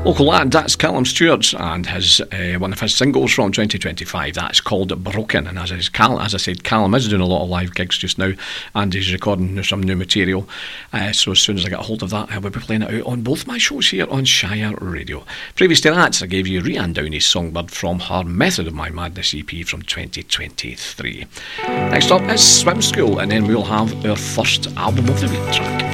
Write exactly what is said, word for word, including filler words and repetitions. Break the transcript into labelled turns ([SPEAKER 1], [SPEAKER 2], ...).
[SPEAKER 1] Local lad, that's Callum Stewart, and his uh, one of his singles from twenty twenty-five. That's called Broken. And as I, Cal, as I said, Callum is doing a lot of live gigs just now, and he's recording some new material. Uh, so as soon as I get a hold of that, I will be playing it out on both my shows here on Shire Radio. Previous to that, I gave you Rhiannon Downey's Songbird from her Method of My Madness E P from twenty twenty-three. Next up is Swim School, and then we'll have our first album of the week track.